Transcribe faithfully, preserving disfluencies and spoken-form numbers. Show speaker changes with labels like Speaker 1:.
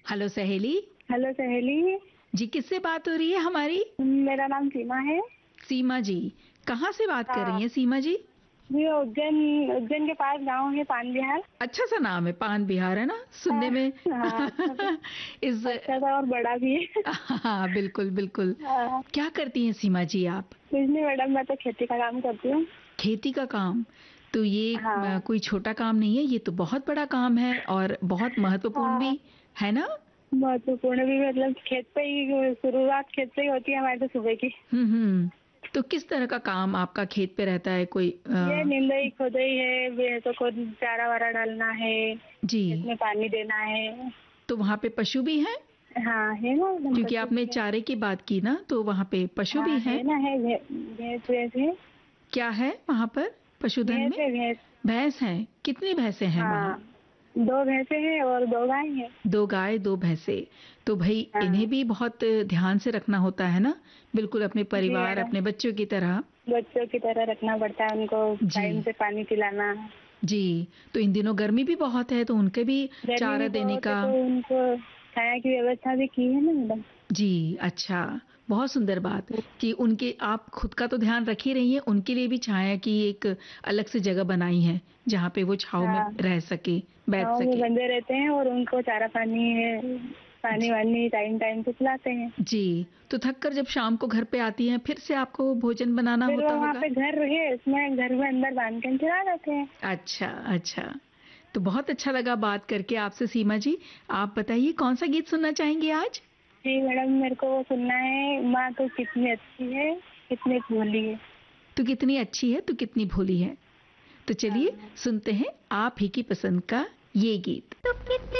Speaker 1: Hello सहेली।
Speaker 2: Hello सहेली।
Speaker 1: जी, किससे बात हो रही है हमारी?
Speaker 2: मेरा नाम सीमा है।
Speaker 1: सीमा जी, कहाँ से बात कर
Speaker 2: हाँ,
Speaker 1: रही हैं सीमा जी?
Speaker 2: ये उज्जैन उज्जैन के पास गांव है पान बिहार।
Speaker 1: अच्छा सा नाम है, पान बिहार, है ना सुनने
Speaker 2: हाँ,
Speaker 1: में?
Speaker 2: हाँ, अच्छा सा
Speaker 1: इस
Speaker 2: अच्छा सा और बड़ा भी है।
Speaker 1: हाँ, बिल्कुल बिल्कुल।
Speaker 2: हाँ,
Speaker 1: क्या करती हैं सीमा जी आप?
Speaker 2: कुछ नहीं मैडम, मैं तो खेती का काम करती हूँ।
Speaker 1: खेती का काम? तो ये अ,
Speaker 2: हाँ,
Speaker 1: कोई छोटा काम नहीं है, ये तो बहुत बड़ा काम है और बहुत महत्वपूर्ण
Speaker 2: हाँ,
Speaker 1: भी है ना?
Speaker 2: महत्वपूर्ण भी, मतलब खेत पे ही शुरुआत खेत से ही होती है हमारी तो सुबह की।
Speaker 1: हम्म हम्म। तो किस तरह का काम आपका खेत पे रहता है? कोई
Speaker 2: ये
Speaker 1: अ,
Speaker 2: निंदाई खोदाई है, भैंसों को चारा वारा डालना है, खेत
Speaker 1: जी,
Speaker 2: में पानी देना है।
Speaker 1: तो वहाँ पे पशु भी हैं?
Speaker 2: हाँ, है ना मैडम,
Speaker 1: क्योंकि
Speaker 2: पशु
Speaker 1: आपने
Speaker 2: भी है।
Speaker 1: चारे की बात की ना, तो वहाँ पे पशु भी
Speaker 2: हाँ,
Speaker 1: हैं?
Speaker 2: है ना, है भै- भैंस भैंस है।
Speaker 1: क्या है वहाँ पर पशुधन
Speaker 2: भैंस
Speaker 1: में?
Speaker 2: है भैंस।
Speaker 1: भैंस हैं? कितनी भैंसें हैं
Speaker 2: हाँ,
Speaker 1: वहाँ?
Speaker 2: दो भैंसे हैं और दो गाय हैं।
Speaker 1: दो गाय, दो भैंसे। तो भाई
Speaker 2: हाँ
Speaker 1: इन्हें भी बहुत ध्यान से रखना होता है ना, बिल्कुल अपने
Speaker 2: जी
Speaker 1: परिवार,
Speaker 2: मैडम,
Speaker 1: अपने बच्चों की तरह।
Speaker 2: बच्चों की तरह रखना पड़ता है उनको।
Speaker 1: जी
Speaker 2: टाइम से पानी पिलाना।
Speaker 1: जी। तो इन दिनों गर्मी भी बहुत है, तो उनके भी
Speaker 2: गर्मी
Speaker 1: चारा
Speaker 2: भी
Speaker 1: देने
Speaker 2: बहुत है
Speaker 1: का।
Speaker 2: तो उनको छाया की व्यवस्था भी की है ना मैडम।
Speaker 1: जी, अच्छा। बहुत सुंदर बात कि उनके आप खुद का तो ध्यान रख ही रही हैं, उनके लिए भी छाया की एक अलग से जगह बनाई है जहाँ पे वो छाँव में
Speaker 2: हाँ,
Speaker 1: रह सके, बैठ
Speaker 2: गाँव में
Speaker 1: सके।
Speaker 2: बंधे रहते हैं और उनको चारा पानी है, पानी
Speaker 1: जी,
Speaker 2: वानी टाइम टाइम से पिलाते हैं।
Speaker 1: जी। तो थक कर जब शाम को घर पे आती हैं, फिर से आपको भोजन बनाना
Speaker 2: फिर
Speaker 1: होता
Speaker 2: वो वहाँ
Speaker 1: होगा?
Speaker 2: पे घर है, उसमें घर में अंदर बांध कर चला जाते हैं।
Speaker 1: अच्छा, अच्छा। तो बहुत अच्छा लगा बात करके आपसे सीमा जी। आप बताइए कौन सा गीत सुनना चाहेंगी आज?
Speaker 2: जी मैडम, मेरे को वो सुनना है, माँ तो कितनी अच्छी है, कितनी भोली है।
Speaker 1: तू कितनी अच्छी है, तू कितनी भोली है। तो चलिए
Speaker 2: हाँ।
Speaker 1: सुनते हैं आप ही की पसंद का ये गीत।